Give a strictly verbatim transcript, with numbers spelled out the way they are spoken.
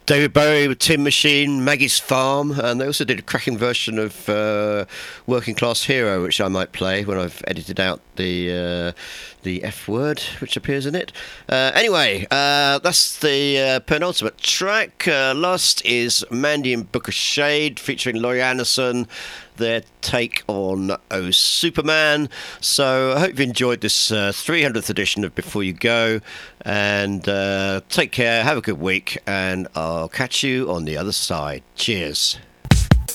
David Bowie with Tin Machine, Maggie's Farm, and they also did a cracking version of uh, Working Class Hero, which I might play when I've edited out the uh, the F word which appears in it. Uh, anyway, uh, that's the uh, penultimate track. Uh, last is Mandy and Book of Shade featuring Laurie Anderson, their take on Oh Superman. So I hope you enjoyed this uh, three hundredth edition of Before You Go, and uh, take care, have a good week, and I'll catch you on the other side. Cheers.